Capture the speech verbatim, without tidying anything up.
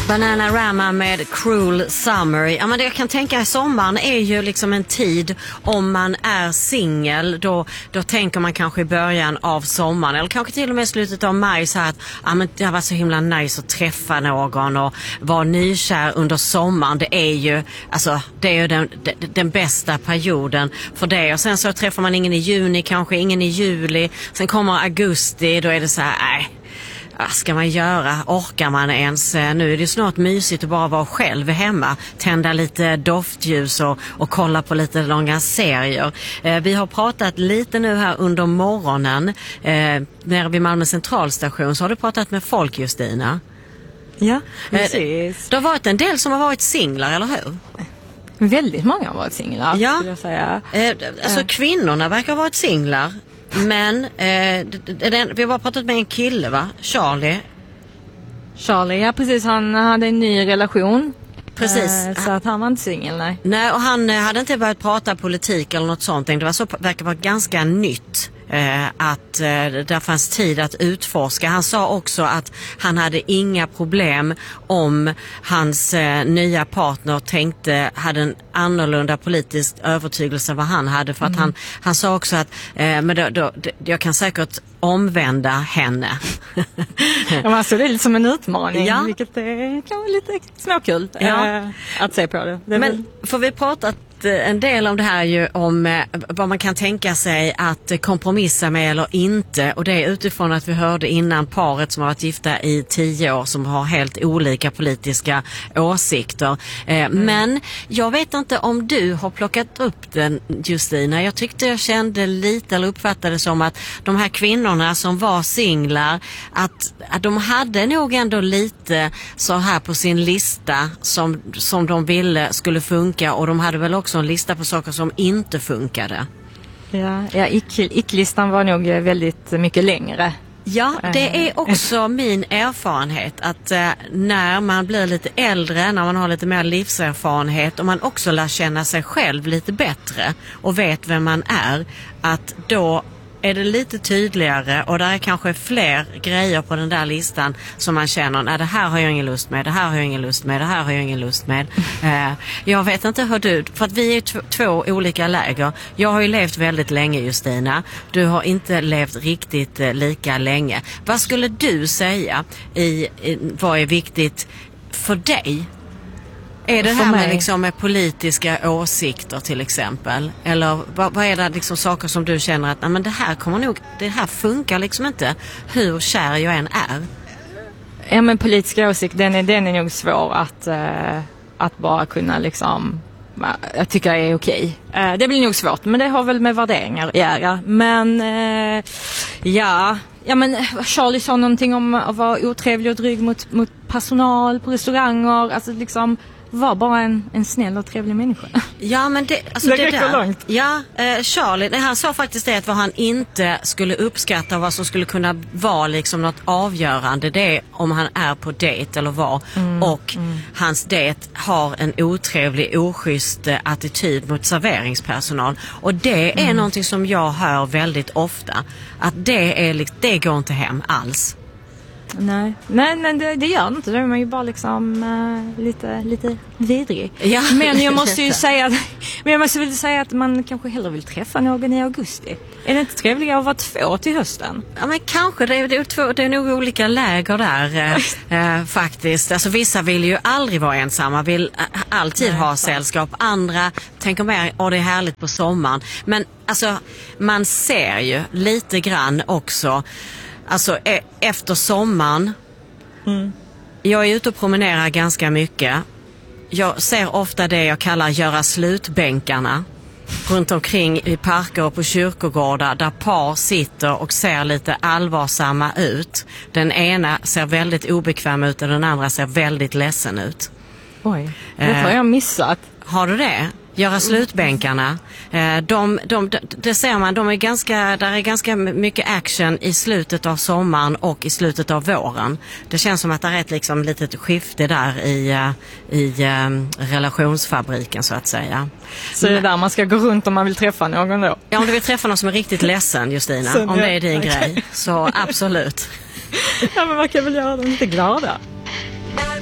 Bananarama med Cruel Summer. Ja, men det jag kan tänka i sommaren är ju liksom en tid om man är singel. Då, då tänker man kanske i början av sommaren eller kanske till och med slutet av maj så här att ja, men det var så himla nice att träffa någon och vara nykär under sommaren. Det är ju, alltså, det är ju den, den, den bästa perioden för det. Och sen så träffar man ingen i juni, kanske ingen i juli. Sen kommer augusti, då är det så här, nej. Vad ska man göra? Orkar man ens? Nu är det snart mysigt att bara vara själv hemma. Tända lite doftljus och, och kolla på lite långa serier. Eh, vi har pratat lite nu här under morgonen. Eh, nere vid Malmö centralstation så har du pratat med folk, Justina. Ja, precis. Eh, det har varit en del som har varit singlar, eller hur? Väldigt många har varit singlar, ja. skulle jag säga. Eh, alltså eh. kvinnorna verkar ha varit singlar. Men eh, den, vi har bara pratat med en kille, va? Charlie. Charlie, ja precis. Han hade en ny relation. Precis. Eh, så att han var inte singel, nej. Nej, och han eh, hade inte börjat prata politik eller något sånt. Det var så, verkar vara ganska nytt. Eh, att eh, där fanns tid att utforska. Han sa också att han hade inga problem om hans eh, nya partner tänkte, hade en annorlunda politisk övertygelse än vad han hade. För att mm. han, han sa också att eh, men då, då, jag kan säkert omvända henne. Ja, men alltså, det är lite som en utmaning, ja. Vilket är, kan vara lite småkul ja. eh, att se på det. det men väl... får vi prata en del om det här ju om eh, vad man kan tänka sig att kompromissa med eller inte, och det är utifrån att vi hörde innan paret som har varit gifta i tio år som har helt olika politiska åsikter. Eh, mm. Men jag vet inte om du har plockat upp den, Justina. Jag tyckte jag kände lite eller uppfattade som att de här kvinnorna som var singlar, att, att de hade nog ändå lite så här på sin lista som, som de ville skulle funka, och de hade väl också en lista på saker som inte funkade. Ja, ja ick-listan var nog väldigt mycket längre. Ja, det är också min erfarenhet att eh, när man blir lite äldre, när man har lite mer livserfarenhet och man också lär känna sig själv lite bättre och vet vem man är, att då är det lite tydligare och där är kanske fler grejer på den där listan som man känner, nej, det här har jag ingen lust med, det här har jag ingen lust med, det här har jag ingen lust med. Eh, jag vet inte hur du, för att vi är t- två olika läger. Jag har ju levt väldigt länge, Justina. Du har inte levt riktigt eh, lika länge. Vad skulle du säga i, i vad är viktigt för dig? Är det här med, liksom, med politiska åsikter till exempel? Eller vad, vad är det liksom saker som du känner att nej, men det här kommer nog, det här funkar liksom inte hur kär jag än är? Ja, men politiska åsikter, den är, den är nog svår att, uh, att bara kunna liksom, jag tycker det är okej. Uh, det blir nog svårt, men det har väl med värderingar att göra. Men uh, ja... Ja, men Charlie sa någonting om att vara otrevlig och dryg mot, mot personal på restauranger. Alltså liksom, var bara en, en snäll och trevlig människa. Ja, men det, alltså det, det räcker där, långt. Ja, eh, Charlie, nej, han sa faktiskt det att vad han inte skulle uppskatta, vad som skulle kunna vara liksom något avgörande, det är om han är på dejt eller vad. Mm, och mm. hans dejt har en otrevlig, oschysst eh, attityd mot serveringspersonal. Och det är mm. någonting som jag hör väldigt ofta. Att det, är, det går inte hem alls. Nej, nej, nej det, det gör inte. Då är man ju bara liksom uh, lite, lite vidrig. Ja, men jag måste ju säga att, men jag måste väl säga att man kanske hellre vill träffa någon i augusti. Är det inte trevligare att vara två till hösten? Ja, men kanske. Det är, det är, två, det är nog olika läger där eh, eh, faktiskt. Alltså vissa vill ju aldrig vara ensamma, vill eh, alltid nej, ha sällskap. Andra tänker mer, åh, det är härligt på sommaren. Men alltså, man ser ju lite grann också. Alltså e- efter sommaren, mm. jag är ute och promenerar ganska mycket. Jag ser ofta det jag kallar göra slutbänkarna runt omkring i parker och på kyrkogårdar där par sitter och ser lite allvarsamma ut. Den ena ser väldigt obekväm ut och den andra ser väldigt ledsen ut. Oj, det har jag missat. Eh, har du det? Göra slutbänkarna. De, de, de, det ser man, de är ganska, där är ganska mycket action i slutet av sommaren och i slutet av våren. Det känns som att det är ett liksom, litet skifte där i, i um, relationsfabriken så att säga. Så det är där man ska gå runt om man vill träffa någon då? Ja, om du vill träffa någon som är riktigt ledsen, Justina. Om det är din okay. grej. Så absolut. Ja, men man kan väl göra dem lite glada.